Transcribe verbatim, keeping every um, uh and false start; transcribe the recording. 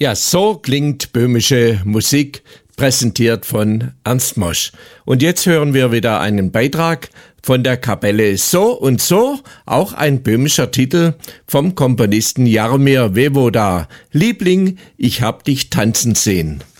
Ja, so klingt böhmische Musik, präsentiert von Ernst Mosch. Und jetzt hören wir wieder einen Beitrag von der Kapelle So und So, auch ein böhmischer Titel vom Komponisten Jaromir Wewoda. Liebling, ich hab dich tanzen sehen.